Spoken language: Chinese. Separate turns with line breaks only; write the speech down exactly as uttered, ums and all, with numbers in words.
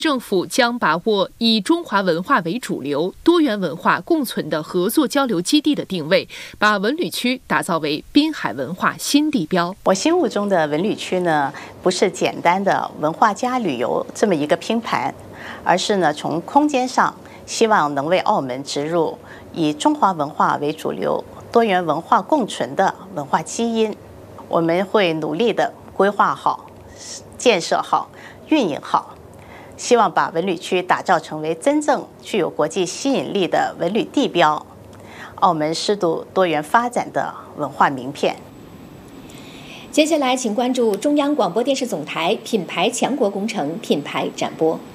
政府将把握以中华文化为主流、多元文化共存的合作交流基地的定位，把文旅区打造为滨海文化新地标。
我心目中的文旅区呢，不是简单的文化加旅游这么一个拼盘，而是呢从空间上希望能为澳门植入以中华文化为主流、多元文化共存的文化基因。我们会努力的规划好、建设好、运营好。希望把文旅区打造成为真正具有国际吸引力的文旅地标，澳门适度多元发展的文化名片。
接下来，请关注中央广播电视总台品牌强国工程品牌展播。